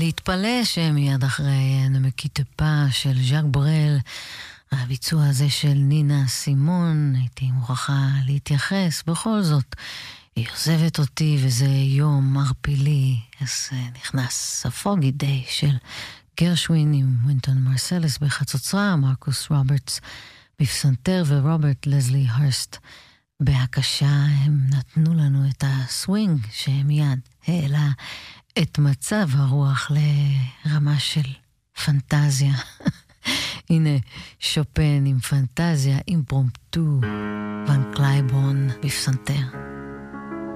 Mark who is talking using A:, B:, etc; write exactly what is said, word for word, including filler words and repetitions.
A: להתפלא שמיד אחרי נמקיטה פא של ז'אק ברל, הביצוע הזה של נינה סימון, הייתי מוכרחה להתייחס. בכל זאת, היא עוזבת אותי וזה יום מרפילי, אז נכנס הפוגי דיי של גרשווין עם ווינטון מרסלס בחצוצרה, מרקוס רוברטס בפסנתר ורוברט לזלי הרסט בהקשה. הם נתנו לנו את הסווינג שמיד העלה את מצב הרוח לרמה של פנטזיה. הנה שופן עם פנטזיה אימפרומפטו, ון קלייבון בפסנתר.